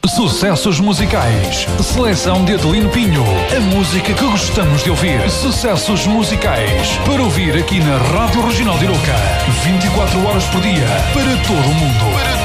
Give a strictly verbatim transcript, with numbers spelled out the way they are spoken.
Sucessos musicais. Seleção de Adelino Pinho. A música que gostamos de ouvir. Sucessos musicais. Para ouvir aqui na Rádio Regional de Iroca. vinte e quatro horas por dia. Para todo o mundo. Para